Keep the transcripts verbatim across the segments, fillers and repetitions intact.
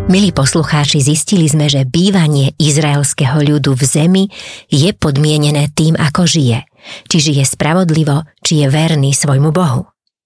Milí poslucháči, zistili sme, že bývanie izraelského ľudu v zemi je podmienené tým, ako žije. Či žije spravodlivo, či je verný svojmu Bohu.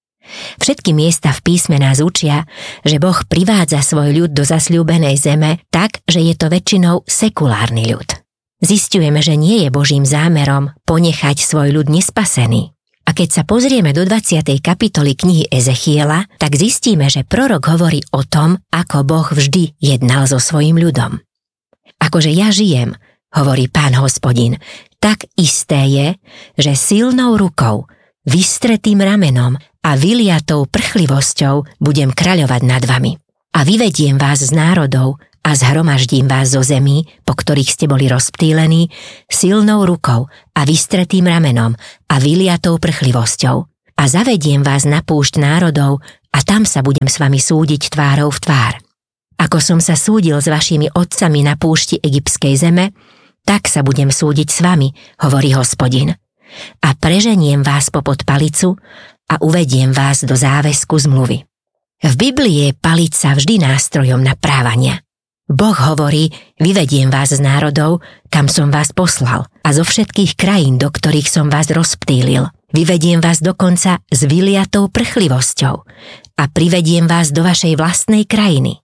Všetky miesta v písme nás učia, že Boh privádza svoj ľud do zasľúbenej zeme tak, že je to väčšinou sekulárny ľud. Zisťujeme, že nie je Božím zámerom ponechať svoj ľud nespasený. A keď sa pozrieme do dvadsiatej kapitoly knihy Ezechiela, tak zistíme, že prorok hovorí o tom, ako Boh vždy jednal so svojím ľudom. Akože ja žijem, hovorí Pán Hospodin, tak isté je, že silnou rukou, vystretým ramenom a vyliatou prchlivosťou budem kráľovať nad vami. A vyvediem vás z národov a zhromaždím vás zo zemí, po ktorých ste boli rozptýlení, silnou rukou a vystretým ramenom a vyliatou prchlivosťou. A zavediem vás na púšť národov a tam sa budem s vami súdiť tvárou v tvár. Ako som sa súdil s vašimi otcami na púšti egyptskej zeme, tak sa budem súdiť s vami, hovorí Hospodin. A preženiem vás popod palicu a uvediem vás do záväzku zmluvy. V Biblii je palica vždy nástrojom naprávania. Boh hovorí, vyvediem vás z národov, kam som vás poslal, a zo všetkých krajín, do ktorých som vás rozptýlil. Vyvediem vás dokonca s vyliatou prchlivosťou a privediem vás do vašej vlastnej krajiny.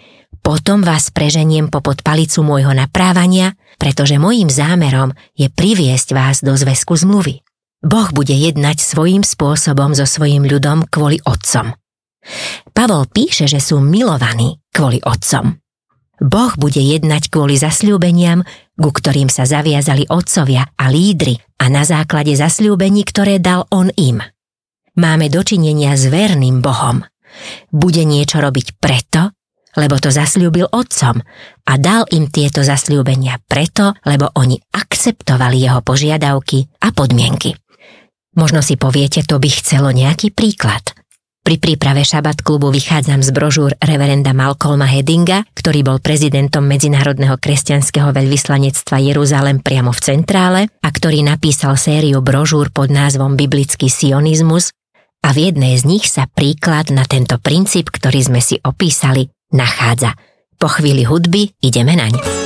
Potom vás preženiem popod palicu môjho naprávania, pretože mojím zámerom je priviesť vás do zväzku zmluvy. Boh bude jednať svojím spôsobom so svojím ľudom kvôli otcom. Pavol píše, že sú milovaní kvôli otcom. Boh bude jednať kvôli zasľúbeniam, ku ktorým sa zaviazali otcovia a lídri a na základe zasľúbení, ktoré dal on im. Máme dočinenia s verným Bohom. Bude niečo robiť preto, lebo to zasľúbil otcom a dal im tieto zasľúbenia preto, lebo oni akceptovali jeho požiadavky a podmienky. Možno si poviete, to by chcelo nejaký príklad. Pri príprave Šabat klubu vychádzam z brožúr reverenda Malcolma Headinga, ktorý bol prezidentom Medzinárodného kresťanského veľvyslanectva Jeruzalem priamo v centrále a ktorý napísal sériu brožúr pod názvom Biblický sionizmus a v jednej z nich sa príklad na tento princíp, ktorý sme si opísali, nachádza. Po chvíli hudby ideme naň.